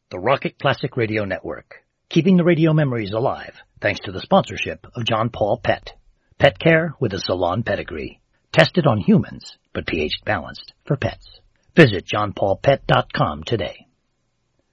the Rocket Classic Radio Network, keeping the radio memories alive thanks to the sponsorship of John Paul Pet. Pet care with a salon pedigree. Tested on humans, but pH balanced for pets. Visit johnpaulpet.com today.